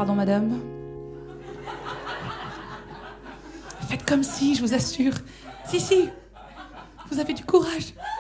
Pardon, madame. Faites comme si, je vous assure. Si, vous avez du courage.